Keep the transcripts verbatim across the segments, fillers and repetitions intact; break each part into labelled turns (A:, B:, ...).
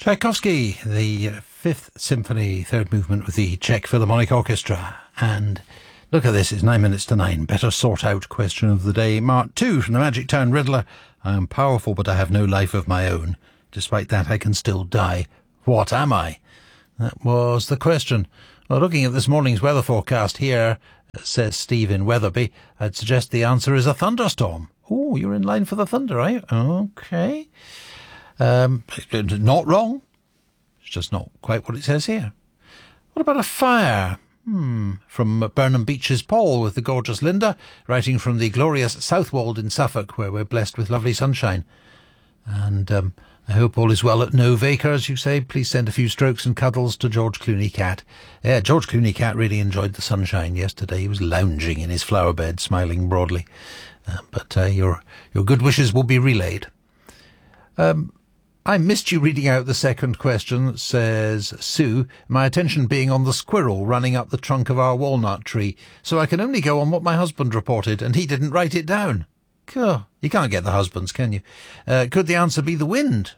A: Tchaikovsky, the Fifth Symphony, third movement with the Czech Philharmonic Orchestra. And look at this, it's nine minutes to nine. Better sort out question of the day. Mark two from the Magic Town Riddler. I am powerful, but I have no life of my own. Despite that, I can still die. What am I? That was the question. Well, looking at this morning's weather forecast here, says Steve in Wetherby, I'd suggest the answer is a thunderstorm. Oh, you're in line for the thunder, are you? Okay. Um, not wrong. It's just not quite what it says here. What about a fire? Hmm. From Burnham Beech's Paul with the gorgeous Linda, writing from the glorious Southwold in Suffolk, where we're blessed with lovely sunshine. And um, I hope all is well at No Vaker, as you say. Please send a few strokes and cuddles to George Clooney Cat. Yeah, George Clooney Cat really enjoyed the sunshine yesterday. He was lounging in his flower bed, smiling broadly. Uh, but uh, your your good wishes will be relayed. Um, I missed you reading out the second question, says Sue, my attention being on the squirrel running up the trunk of our walnut tree, so I can only go on what my husband reported, and he didn't write it down. Cool. You can't get the husbands, can you? Uh, could the answer be the wind?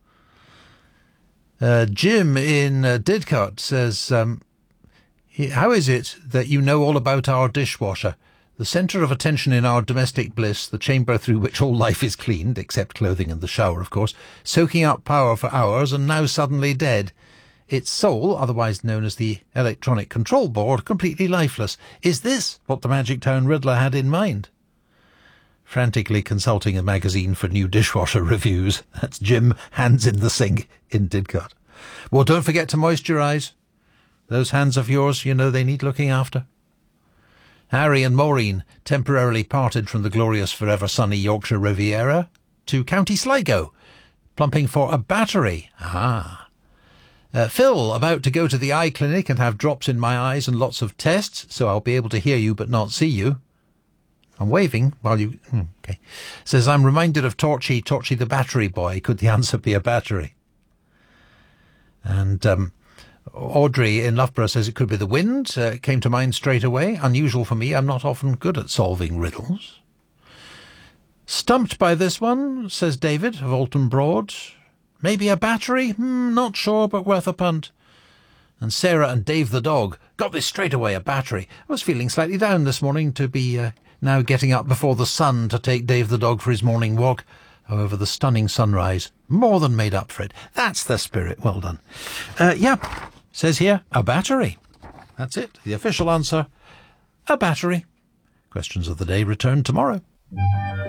A: Uh, Jim in uh, Didcot says, um, how is it that you know all about our dishwasher? The centre of attention in our domestic bliss, the chamber through which all life is cleaned, except clothing and the shower, of course, soaking up power for hours and now suddenly dead. Its soul, otherwise known as the electronic control board, completely lifeless. Is this what the Magic Town Riddler had in mind? Frantically consulting a magazine for new dishwasher reviews. That's Jim, hands in the sink in Didcot. Well, don't forget to moisturise. Those hands of yours, you know they need looking after. Harry and Maureen temporarily parted from the glorious forever sunny Yorkshire Riviera to County Sligo, plumping for a battery. Ah. Uh, Phil, about to go to the eye clinic and have drops in my eyes and lots of tests, so I'll be able to hear you but not see you. I'm waving while you... Hmm, okay. Says, I'm reminded of Torchy, Torchy the battery boy. Could the answer be a battery? And um, Audrey in Loughborough says it could be the wind. Uh, came to mind straight away. Unusual for me. I'm not often good at solving riddles. Stumped by this one, says David of Alton Broad. Maybe a battery? Hmm, not sure, but worth a punt. And Sarah and Dave the dog. Got this straight away, a battery. I was feeling slightly down this morning to be... Uh, now getting up before the sun to take Dave the dog for his morning walk. However, the stunning sunrise more than made up for it. That's the spirit. Well done. Uh, yeah, says here, a battery. That's it. The official answer, a battery. Questions of the day return tomorrow.